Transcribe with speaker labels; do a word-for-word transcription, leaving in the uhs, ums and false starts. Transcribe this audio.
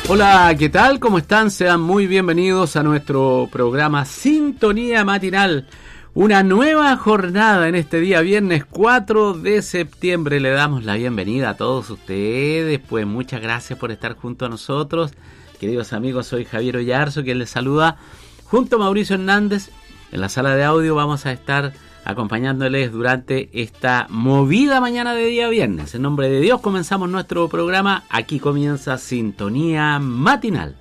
Speaker 1: Hola, ¿qué tal? ¿Cómo están? Sean muy bienvenidos a nuestro programa Sintonía Matinal. Una nueva jornada en este día, viernes cuatro de septiembre. Le damos la bienvenida a todos ustedes. Pues muchas gracias por estar junto a nosotros. Queridos amigos, soy Javier Ollarzo, quien les saluda. Junto a Mauricio Hernández, en la sala de audio vamos a estar acompañándoles durante esta movida mañana de día viernes. En nombre de Dios comenzamos nuestro programa. Aquí comienza Sintonía Matinal.